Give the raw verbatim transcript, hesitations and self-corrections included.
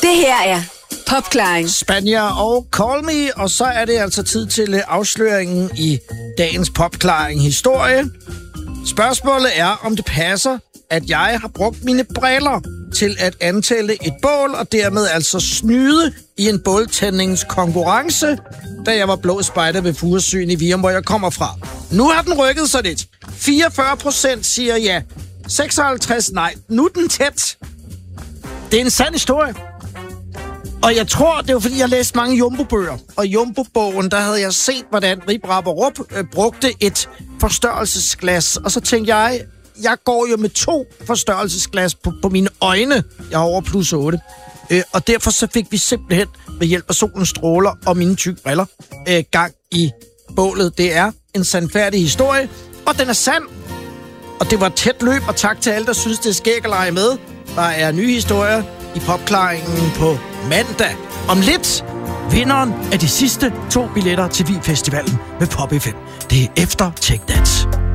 Det her er Popklaring. Spanier og Call Me, og så er det altså tid til afsløringen i dagens Popklaring historie. Spørgsmålet er, om det passer, at jeg har brugt mine briller til at antænde et bål, og dermed altså snyde i en båltændingskonkurrence, da jeg var blå spejder ved Furesyn i Virum, hvor jeg kommer fra. Nu har den rykket sig lidt. fireogfyrre procent siger ja. seksoghalvtreds nej. Nu er den tæt. Det er en sand historie. Og jeg tror, det var fordi, jeg læste mange Jumbo-bøger. Og i Jumbo-bogen, der havde jeg set, hvordan Rip Rap og Rup øh, brugte et forstørrelsesglas. Og så tænkte jeg, jeg går jo med to forstørrelsesglas på, på mine øjne. Jeg har over plus otte. Øh, og derfor så fik vi simpelthen ved hjælp af solens stråler og mine tykke briller øh, gang i bålet. Det er en sandfærdig historie, og den er sand. Og det var et tæt løb, og tak til alle, der synes, det er skæg at lege med. Der er nye historier i Popklaringen på mandag. Om lidt vinderen af de sidste to billetter til Wien Festivalen med Pop F M. Det er efter Take That.